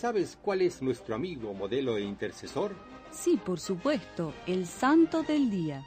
¿Sabes cuál es nuestro amigo, modelo e intercesor? Sí, por supuesto, el santo del día.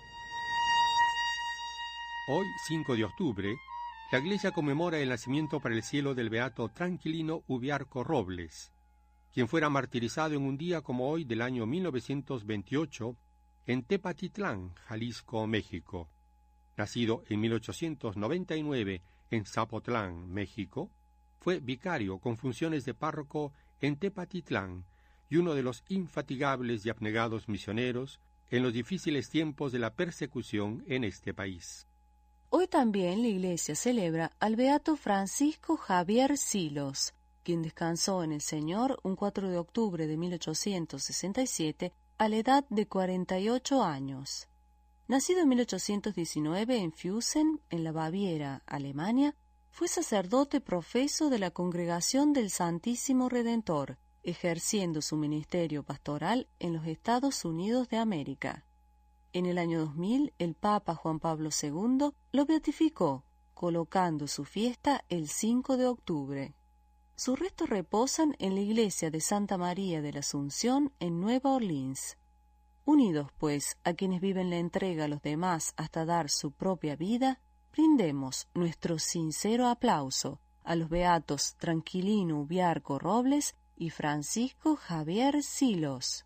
Hoy, 5 de octubre, la Iglesia conmemora el nacimiento para el cielo del beato Tranquilino Ubiarco Robles, quien fuera martirizado en un día como hoy del año 1928 en Tepatitlán, Jalisco, México. Nacido en 1899 en Zapotlán, México, fue vicario con funciones de párroco en Tepatitlán y uno de los infatigables y abnegados misioneros en los difíciles tiempos de la persecución en este país. Hoy también la Iglesia celebra al beato Francisco Javier Silos, quien descansó en el Señor un 4 de octubre de 1867 a la edad de 48 años. Nacido en 1819 en Füssen, en la Baviera, Alemania, fue sacerdote profeso de la Congregación del Santísimo Redentor, ejerciendo su ministerio pastoral en los Estados Unidos de América. En el año 2000, el Papa Juan Pablo II lo beatificó, colocando su fiesta el 5 de octubre. Sus restos reposan en la iglesia de Santa María de la Asunción en Nueva Orleans. Unidos, pues, a quienes viven la entrega a los demás hasta dar su propia vida, brindemos nuestro sincero aplauso a los beatos Tranquilino Ubiarco Robles y Francisco Javier Silos.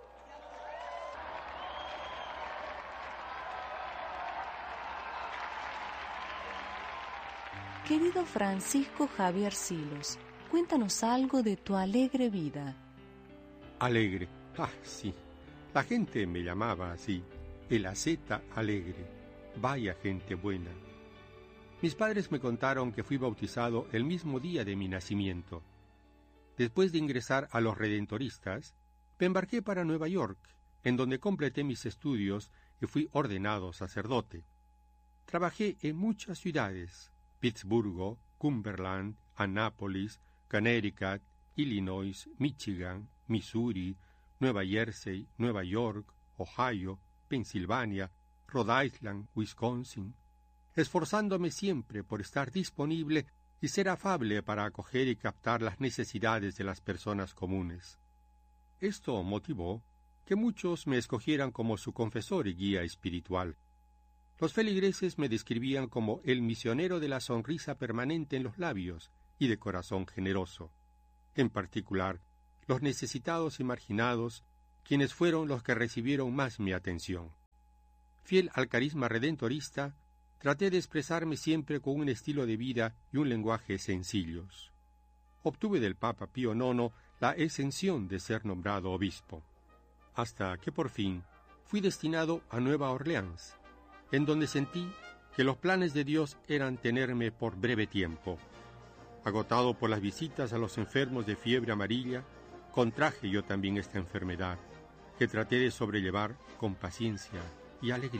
Querido Francisco Javier Silos, cuéntanos algo de tu alegre vida. Alegre, sí. La gente me llamaba así, el aceta alegre. Vaya gente buena. Mis padres me contaron que fui bautizado el mismo día de mi nacimiento. Después de ingresar a los Redentoristas, me embarqué para Nueva York, en donde completé mis estudios y fui ordenado sacerdote. Trabajé en muchas ciudades: Pittsburgh, Cumberland, Annapolis, Connecticut, Illinois, Michigan, Missouri, Nueva Jersey, Nueva York, Ohio, Pensilvania, Rhode Island, Wisconsin, esforzándome siempre por estar disponible y ser afable para acoger y captar las necesidades de las personas comunes. Esto motivó que muchos me escogieran como su confesor y guía espiritual. Los feligreses me describían como el misionero de la sonrisa permanente en los labios y de corazón generoso. En particular, los necesitados y marginados, quienes fueron los que recibieron más mi atención. Fiel al carisma redentorista, traté de expresarme siempre con un estilo de vida y un lenguaje sencillos. Obtuve del Papa Pío IX la exención de ser nombrado obispo, hasta que por fin fui destinado a Nueva Orleans, en donde sentí que los planes de Dios eran tenerme por breve tiempo. Agotado por las visitas a los enfermos de fiebre amarilla, contraje yo también esta enfermedad, que traté de sobrellevar con paciencia y alegría.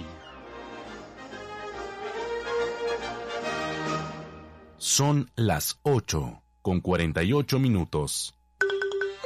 Son las 8:48.